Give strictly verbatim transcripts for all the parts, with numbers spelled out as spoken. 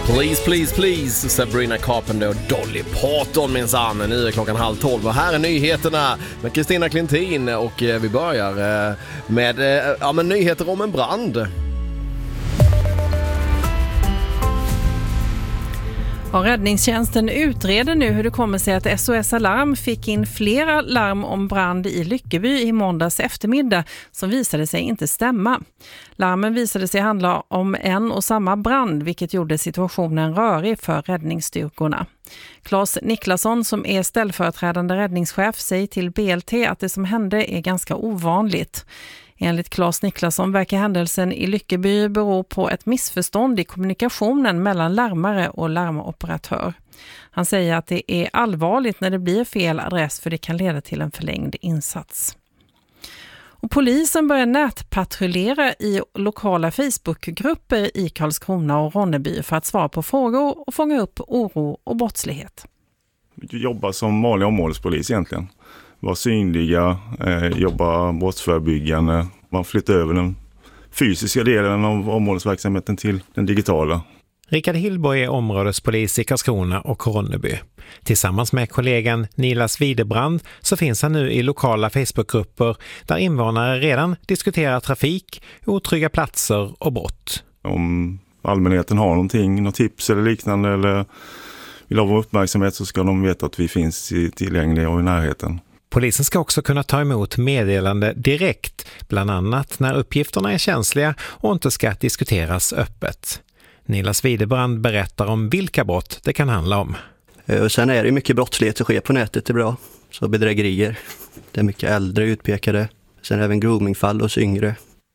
Please, please, please, Sabrina Carpenter och Dolly Parton minsann. Nu är klockan halv tolv och här är nyheterna med Kristina Klintin och vi börjar med ja, men nyheter om en brand. Och räddningstjänsten utreder nu hur det kommer sig att S O S Alarm fick in flera larm om brand i Lyckeby i måndags eftermiddag som visade sig inte stämma. Larmen visade sig handla om en och samma brand, vilket gjorde situationen rörig för räddningsstyrkorna. Claes Niklasson som är ställföreträdande räddningschef säger till B L T att det som hände är ganska ovanligt. Enligt Claes Niklasson verkar händelsen i Lyckeby bero på ett missförstånd i kommunikationen mellan larmare och larmoperatör. Han säger att det är allvarligt när det blir fel adress för det kan leda till en förlängd insats. Och polisen börjar nätpatrullera i lokala Facebookgrupper i Karlskrona och Ronneby för att svara på frågor och fånga upp oro och brottslighet. Vi jobbar som vanlig områdespolis egentligen. Vara synliga, eh, jobba brottsförebyggande. Man flyttar över den fysiska delen av områdesverksamheten till den digitala. Rickard Hillborg är områdespolis i Karlskrona och Ronneby. Tillsammans med kollegan Nilas Widebrand så finns han nu i lokala Facebookgrupper där invånare redan diskuterar trafik, otrygga platser och brott. Om allmänheten har någonting, något tips eller liknande eller vill ha vår uppmärksamhet så ska de veta att vi finns tillgängliga och i närheten. Polisen ska också kunna ta emot meddelande direkt, bland annat när uppgifterna är känsliga och inte ska diskuteras öppet. Nilas Widebrand berättar om vilka brott det kan handla om. Och sen är det mycket brottslighet som sker på nätet, det är bra. Så bedrägerier, det är mycket äldre utpekade. Sen även groomingfall hos yngre.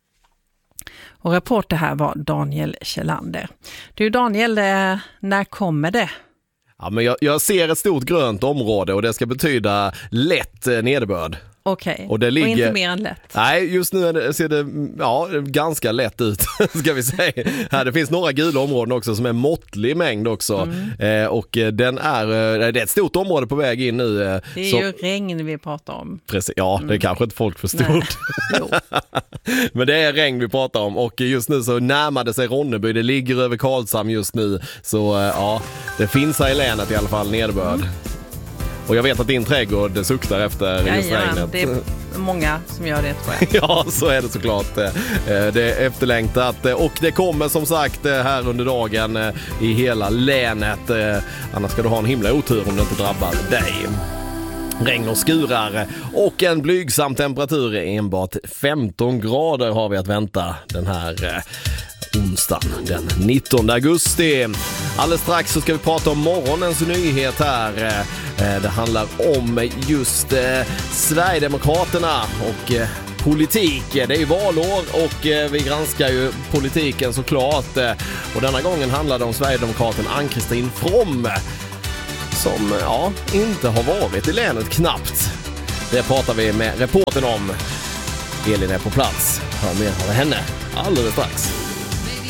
Och reporter här var Daniel Kjellander. Du Daniel, när kommer det? Ja, men jag, jag ser ett stort grönt område och det ska betyda lätt nederbörd. Okej, okay. och, det ligger... och inte mer än lätt. Nej, just nu är det, ser det ja, ganska lätt ut, ska vi säga. Här, det finns några gula områden också som är måttlig mängd också. Mm. Eh, och den är, det är ett stort område på väg in nu. Eh, det är så... ju regn vi pratar om. Precis, ja, mm. det är kanske inte folk förstått. Men det är regn vi pratar om och just nu så närmar det sig Ronneby. Det ligger över Karlshamn just nu. Så eh, ja, det finns här i länet i alla fall nederbörd. Mm. Och jag vet att din trädgård suktar efter ja, just ja, regnet. Det är många som gör det, tror jag. Ja, så är det såklart. Det är efterlängtat. Och det kommer som sagt här under dagen i hela länet. Annars ska du ha en himla otur om det inte drabbar dig. Regn och skurar och en blygsam temperatur. Enbart femton grader har vi att vänta den här onsdagen den nittonde augusti. Alldeles strax så ska vi prata om morgonens nyhet här. Det handlar om just eh, Sverigedemokraterna och eh, politik. Det är ju valår och eh, vi granskar ju politiken såklart. Och denna gången handlar det om Sverigedemokraten Ann-Kristin From som ja, inte har varit i länet knappt. Det pratar vi med reportern om. Elin är på plats. Hör mer av henne alldeles strax.